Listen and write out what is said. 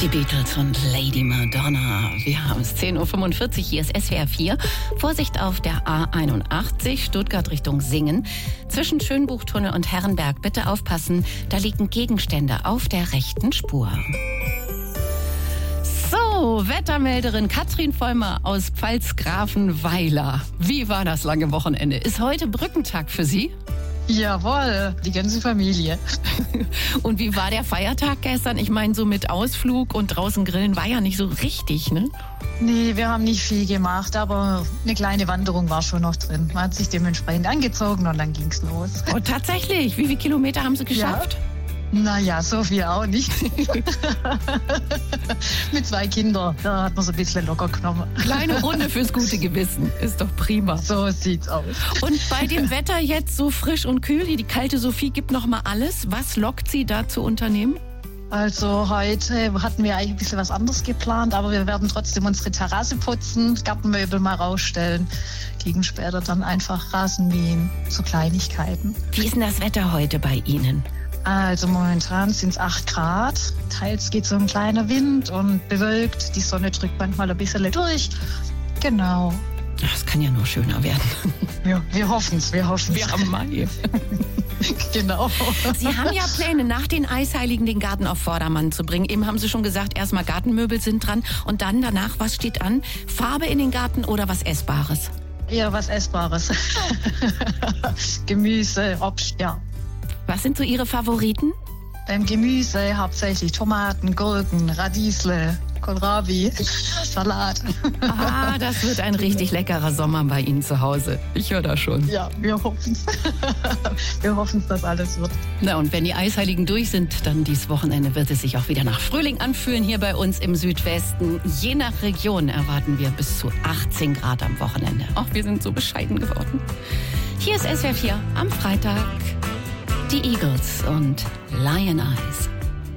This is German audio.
Die Beatles und Lady Madonna. Wir haben es 10.45 Uhr, hier ist SWR 4. Vorsicht auf der A81, Stuttgart Richtung Singen. Zwischen Schönbuchtunnel und Herrenberg bitte aufpassen, da liegen Gegenstände auf der rechten Spur. So, Wettermelderin Katrin Vollmer aus Pfalzgrafenweiler. Wie war das lange Wochenende? Ist heute Brückentag für Sie? Jawohl, die ganze Familie. Und wie war der Feiertag gestern? Ich meine, so mit Ausflug und draußen grillen war ja nicht so richtig, ne? Nee, wir haben nicht viel gemacht, aber eine kleine Wanderung war schon noch drin. Man hat sich dementsprechend angezogen und dann ging's los. Oh, tatsächlich? Wie viele Kilometer haben Sie geschafft? Ja. Naja, so viel auch nicht. Mit 2 Kindern, da hat man so ein bisschen locker genommen. Kleine Runde fürs gute Gewissen, ist doch prima. So sieht's aus. Und bei dem Wetter jetzt so frisch und kühl, die kalte Sophie gibt noch mal alles. Was lockt Sie da zu unternehmen? Also heute hatten wir eigentlich ein bisschen was anderes geplant, aber wir werden trotzdem unsere Terrasse putzen, Gartenmöbel mal rausstellen, gegen später dann einfach Rasen mähen, so Kleinigkeiten. Wie ist denn das Wetter heute bei Ihnen? Also momentan sind es 8 Grad, teils geht so ein kleiner Wind und bewölkt, die Sonne drückt manchmal ein bisschen durch. Genau. Das kann ja nur schöner werden. Ja, wir hoffen's. Wir haben Mai. Genau. Sie haben ja Pläne, nach den Eisheiligen den Garten auf Vordermann zu bringen. Eben haben Sie schon gesagt, erstmal Gartenmöbel sind dran und dann danach, was steht an? Farbe in den Garten oder was Essbares? Eher was Essbares. Gemüse, Obst, ja. Was sind so Ihre Favoriten? Beim Gemüse hauptsächlich Tomaten, Gurken, Radiesle, Kohlrabi, Salat. Ah, das wird ein richtig leckerer Sommer bei Ihnen zu Hause. Ich höre das schon. Ja, wir hoffen's. Wir hoffen's, dass alles wird. Na, und wenn die Eisheiligen durch sind, dann dieses Wochenende wird es sich auch wieder nach Frühling anfühlen hier bei uns im Südwesten. Je nach Region erwarten wir bis zu 18 Grad am Wochenende. Ach, wir sind so bescheiden geworden. Hier ist SWR 4 am Freitag. Die Eagles und Lion Eyes.